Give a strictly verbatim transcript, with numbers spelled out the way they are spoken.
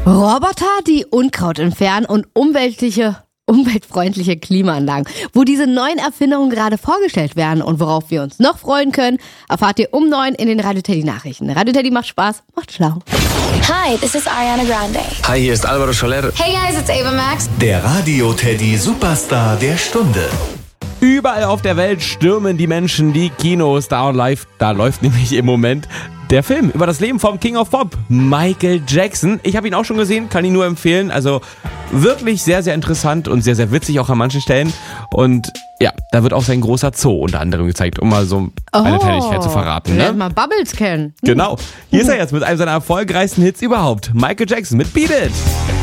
Roboter, die Unkraut entfernen und umweltliche, umweltfreundliche Klimaanlagen. Wo diese neuen Erfindungen gerade vorgestellt werden und worauf wir uns noch freuen können, erfahrt ihr um neun in den Radio Teddy Nachrichten. Radio Teddy macht Spaß, macht schlau. Hi, this is Ariana Grande. Hi, hier ist Alvaro Soler. Hey guys, it's Ava Max. Der Radio Teddy Superstar der Stunde. Überall auf der Welt stürmen die Menschen die Kinos. Da, live, da läuft nämlich im Moment der Film über das Leben vom King of Pop, Michael Jackson. Ich habe ihn auch schon gesehen, kann ihn nur empfehlen. Also wirklich sehr, sehr interessant und sehr, sehr witzig auch an manchen Stellen. Und ja, da wird auch sein großer Zoo unter anderem gezeigt, um mal so eine Oh. Kleinigkeit zu verraten. Lernt Ne? mal Bubbles kennen. Genau. Hier ist er jetzt mit einem seiner erfolgreichsten Hits überhaupt. Michael Jackson mit Beat It.